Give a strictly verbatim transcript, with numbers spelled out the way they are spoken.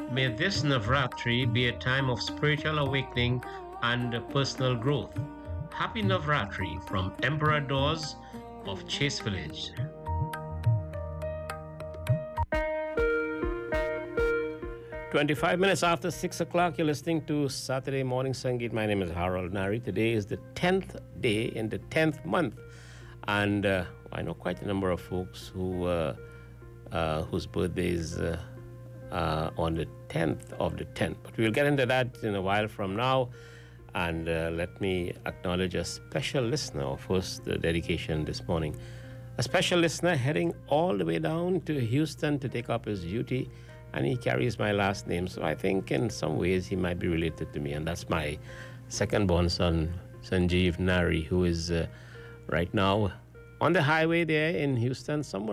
May this Navratri be a time of spiritual awakening and personal growth. Happy Navratri from Emperor Doors of Chase Village. twenty-five minutes after six o'clock, you're listening to Saturday Morning Sangeet. My name is Harold Nari. Today is the tenth day in the tenth month. And uh, I know quite a number of folks who uh, uh, whose birthdays uh, uh, on the tenth of the tenth. But we'll get into that in a while from now. And uh, let me acknowledge a special listener, first the dedication this morning. A special listener heading all the way down to Houston to take up his duty, and he carries my last name. So I think in some ways he might be related to me, and that's my second-born son, Sanjeev Nari, who is uh, right now on the highway there in Houston, somewhere